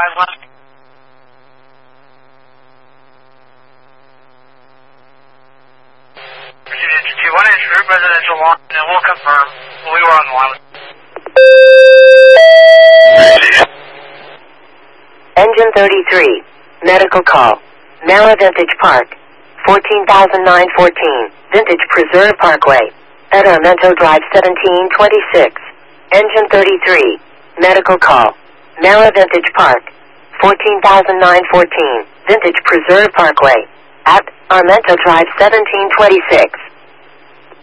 left. Proceeded to 21 Route residential lawn, and we'll confirm. We were on the line. Engine 33, medical call. Mara Vintage Park, 14,914, Vintage Preserve Parkway, at Armento Drive 1726. Engine 33, medical call. Mara Vintage Park, 14,914, Vintage Preserve Parkway, at Armento Drive 1726.